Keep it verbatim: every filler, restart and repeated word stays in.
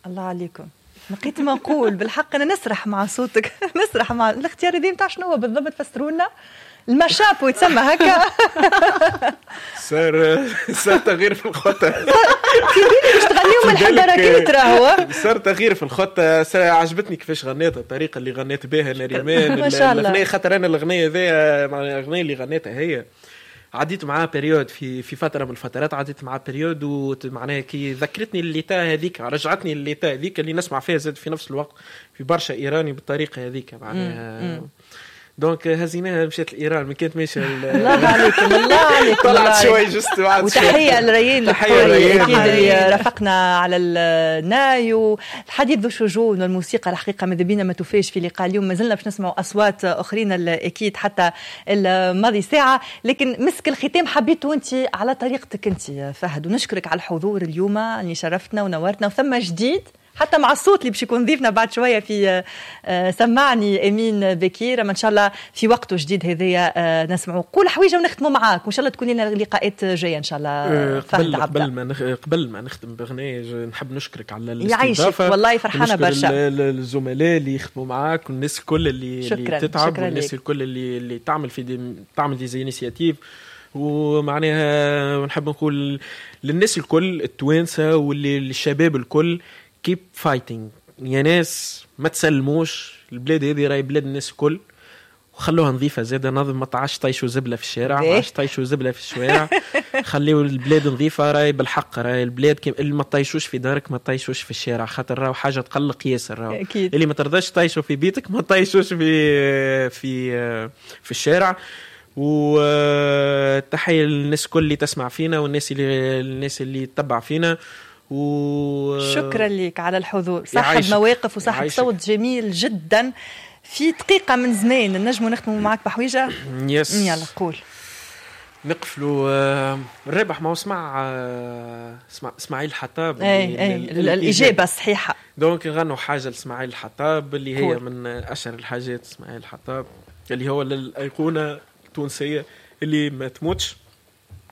الله عليكم. لقيت ما نقول بالحق انا نسرح مع صوتك نسرح مع الاختيار هذا نتاع شنو هو بالضبط؟ فسروا لنا. المشاب يتسمى هكا. صار صار تغيير في الخطه. كيفين باش تغنيو من الحضركات راهو صار تغيير في الخطه. عجبتني كيفاش غنيتها، الطريقه اللي غنيت بها نريمان الاغنيه، خاطر انا الاغنيه ذي الاغنيه اللي غنيتها هي عديت معاه بيريود في في فتره من الفترات، عديت معاه بيريود ومعناها كي ذكرتني الليتا هذيك، رجعتني الليتا هذيك اللي نسمع فيها زاد في نفس الوقت في برشا ايراني بالطريقه هذيك معناها. دونك هزيناها مشيت لايران، ما كانت ماشيه. الله عليكم الله عليكم. طلعت شوي جست بعد. وتحيه لريان الحوري اكيد اللي رافقنا على النايو. الحديث ذو شجون والموسيقى الحقيقه ماذا بينا ما توفاش في لقاء اليوم، ما زلنا باش نسمعوا اصوات اخرين اكيد حتى الماضي ساعه، لكن مسك الختام حبيته انت على طريقتك انت فهد، ونشكرك على الحضور اليوم اللي شرفتنا ونورتنا، وثم جديد حتى مع الصوت اللي باش يكون ضيفنا بعد شويه في سمعني امين بكير. اما ان شاء الله في وقته جديد هذايا نسمعوا قول حويجه ونختموا معاك، وان شاء الله تكون لنا لقاءات جايه ان شاء الله. قبل قبل ما نخ... قبل ما نختم باغنيه نحب نشكرك على الاستضافه. والله فرحانه برشا. الزملاء اللي يخدموا معاك والناس الكل اللي, اللي تتعب، والناس الكل اللي اللي تعمل في دي... تعمل دي زي انيشيتيف. ومعناها نحب نقول للناس الكل التوانسه واللي الشباب الكل keep fighting يا ناس، ما تسلموش. البلاد هذه راهي بلاد الناس الكل، وخلوها نظيفه زاده. نظم ما تعاش طيشوا زبله في الشارع، ما تعاش طيشوا زبله في الشوارع. خليوا البلاد نظيفه، راهي بالحق راهي البلاد كي اللي ما طيشوش في دارك ما طيشوش في الشارع، خاطر راهو حاجه تقلق ياسر. راهو اللي ما ترضاش طيشوا في بيتك ما طيشوش في في في الشارع. وتحيه للناس الكل اللي تسمع فينا، والناس اللي الناس اللي تتبع فينا. و... شكرا لك على الحضور، صاحب مواقف وصاحب صوت جميل جدا. في دقيقة من زمان نجموا نختموا معك بحويجة. يس يلا قول. نقفلوا الربح ما هو اسمع اسمع اسماعيل حطاب. اي اي الإجابة الصحيحة. دونك غنوا حاجة لاسماعيل الحطاب اللي هي من أشهر الحاجات. اسماعيل الحطاب اللي هو الأيقونة التونسية اللي ما تموتش.